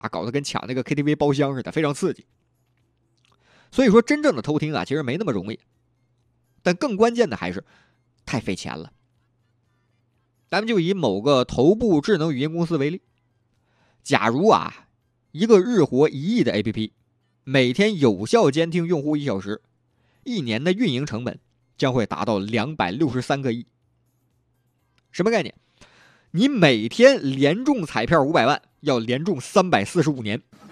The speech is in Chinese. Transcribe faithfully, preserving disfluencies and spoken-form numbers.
啊，搞得跟抢那个 K T V 包厢似的，非常刺激。所以说，真正的偷听啊，其实没那么容易，但更关键的还是太费钱了。咱们就以某个头部智能语音公司为例，假如啊，一个日活一亿的 A P P， 每天有效监听用户一小时，一年的运营成本将会达到两百六十三个亿。什么概念？你每天连中彩票五百万，要连中三百四十五年。